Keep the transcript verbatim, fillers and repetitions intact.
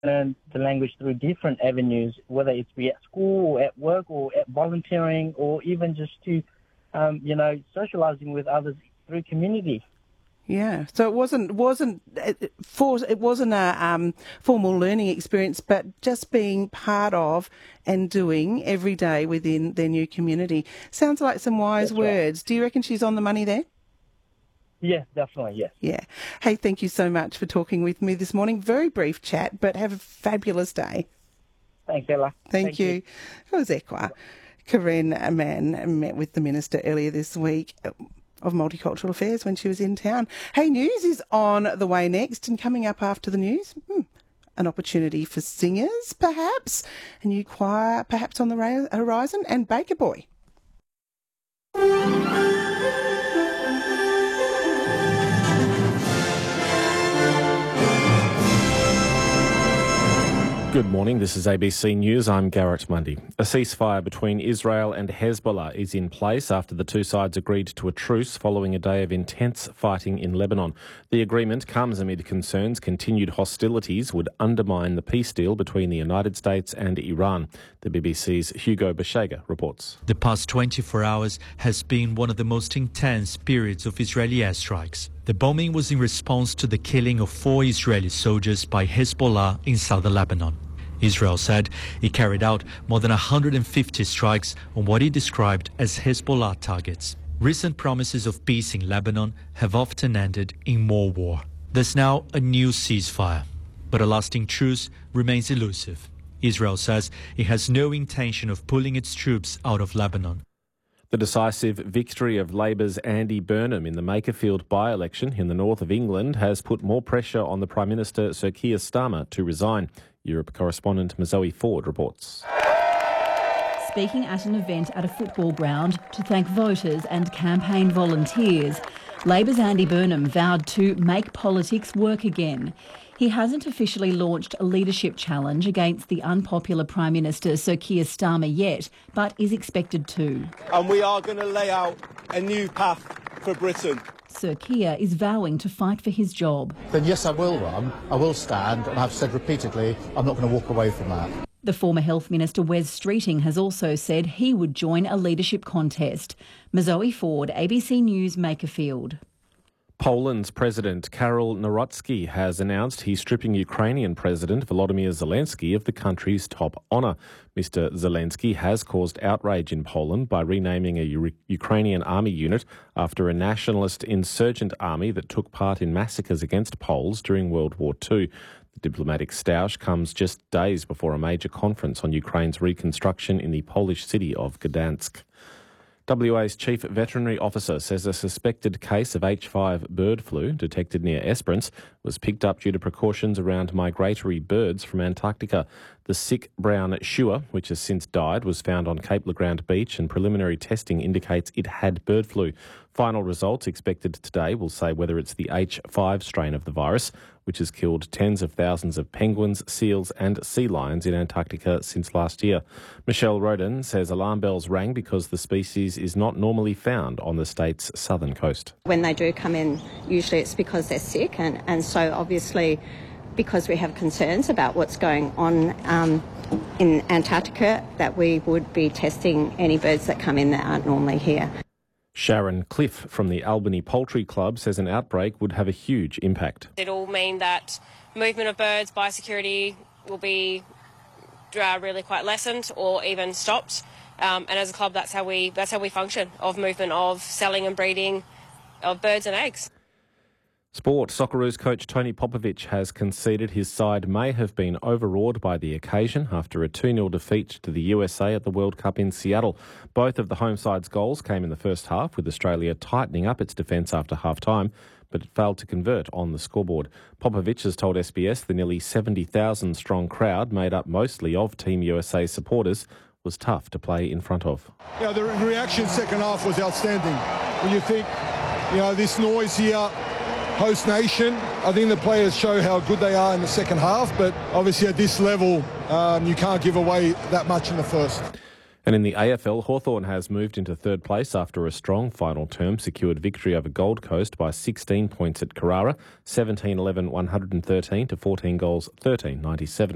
learn the language through different avenues, whether it's be at school or at work or at volunteering or even just to, um, you know, socialising with others through community. Yeah, so it wasn't wasn't it, for, it wasn't a um, formal learning experience, but just being part of and doing every day within their new community. Sounds like some wise That's words. right. Do you reckon she's on the money there? Yes, definitely, yes. Yeah. Hey, thank you so much for talking with me this morning. Very brief chat, but have a fabulous day. Thanks, Ella. Thank, Thank you. you. It was Equa. Karen Mann met with the Minister earlier this week of Multicultural Affairs when she was in town. Hey, news is on the way next, and coming up after the news, hmm, an opportunity for singers, perhaps, a new choir, perhaps on the horizon, and Baker Boy. Good morning, this is A B C News. I'm Garrett Mundy. A ceasefire between Israel and Hezbollah is in place after the two sides agreed to a truce following a day of intense fighting in Lebanon. The agreement comes amid concerns continued hostilities would undermine the peace deal between the United States and Iran. The B B C's Hugo Bashega reports. The past twenty-four hours has been one of the most intense periods of Israeli airstrikes. The bombing was in response to the killing of four Israeli soldiers by Hezbollah in southern Lebanon. Israel said it carried out more than one hundred fifty strikes on what it described as Hezbollah targets. Recent promises of peace in Lebanon have often ended in more war. There's now a new ceasefire, but a lasting truce remains elusive. Israel says it has no intention of pulling its troops out of Lebanon. The decisive victory of Labor's Andy Burnham in the Makerfield by-election in the north of England has put more pressure on the Prime Minister Sir Keir Starmer to resign. Europe correspondent Mazoe Ford reports. Speaking at an event at a football ground to thank voters and campaign volunteers, Labor's Andy Burnham vowed to make politics work again. He hasn't officially launched a leadership challenge against the unpopular Prime Minister Sir Keir Starmer yet, but is expected to. And we are going to lay out a new path for Britain. Sir Keir is vowing to fight for his job. Then yes, I will run, I will stand, and I've said repeatedly I'm not going to walk away from that. The former Health Minister Wes Streeting has also said he would join a leadership contest. Mazoe Ford, A B C News, Makerfield. Poland's President Karol Nawrocki has announced he's stripping Ukrainian President Volodymyr Zelensky of the country's top honour. Mister Zelensky has caused outrage in Poland by renaming a U- Ukrainian army unit after a nationalist insurgent army that took part in massacres against Poles during World War Two. The diplomatic stoush comes just days before a major conference on Ukraine's reconstruction in the Polish city of Gdansk. W A's Chief Veterinary Officer says a suspected case of H five bird flu detected near Esperance was picked up due to precautions around migratory birds from Antarctica. The sick brown shua, which has since died, was found on Cape Legrand Beach and preliminary testing indicates it had bird flu. Final results expected today will say whether it's the H five strain of the virus, which has killed tens of thousands of penguins, seals and sea lions in Antarctica since last year. Michelle Roden says alarm bells rang because the species is not normally found on the state's southern coast. When they do come in, usually it's because they're sick, and, and so obviously because we have concerns about what's going on um, in Antarctica, that we would be testing any birds that come in that aren't normally here. Sharon Cliff from the Albany Poultry Club says an outbreak would have a huge impact. It'll mean that movement of birds, biosecurity will be uh, really quite lessened or even stopped. Um, and as a club, that's how we that's how we function, of movement of selling and breeding of birds and eggs. Sport. Socceroos coach Tony Popovic has conceded his side may have been overawed by the occasion after a two nil defeat to the U S A at the World Cup in Seattle. Both of the home side's goals came in the first half, with Australia tightening up its defence after half-time, but it failed to convert on the scoreboard. Popovic has told S B S the nearly seventy thousand strong crowd, made up mostly of Team U S A supporters, was tough to play in front of. Yeah, the reaction second half was outstanding. When you think, you know, this noise here, host nation, I think the players show how good they are in the second half, but obviously at this level, um, you can't give away that much in the first. And in the A F L, Hawthorn has moved into third place after a strong final term secured victory over Gold Coast by sixteen points at Carrara, seventeen eleven one hundred thirteen to fourteen goals thirteen ninety-seven.